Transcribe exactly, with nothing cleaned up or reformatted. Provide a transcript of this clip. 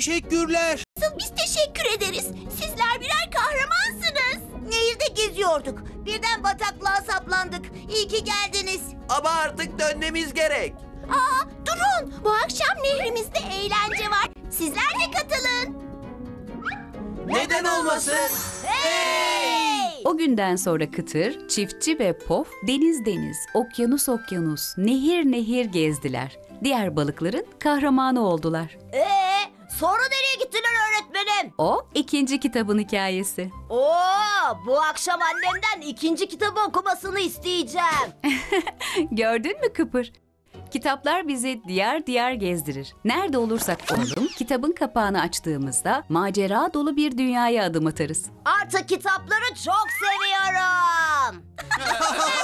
teşekkürler. Asıl biz teşekkür ederiz. Sizler birer kahramansınız. Nehirde geziyorduk. Birden bataklığa saplandık. İyi ki geldiniz. Ama artık dönmemiz gerek. Aa, durun. Bu akşam nehrimizde eğlence var. Sizler de katılın. Neden olmasın? Hey! O günden sonra Kıtır, Çiftçi ve Pof deniz deniz, okyanus okyanus, nehir nehir gezdiler. Diğer balıkların kahramanı oldular. Ee, sonra nereye gittiler öğretmenim? O ikinci kitabın hikayesi. Oo, bu akşam annemden ikinci kitabı okumasını isteyeceğim. Gördün mü Kıpır? Kitaplar bizi diğer diğer gezdirir. Nerede olursak olalım, kitabın kapağını açtığımızda macera dolu bir dünyaya adım atarız. Artık kitapları çok seviyorum.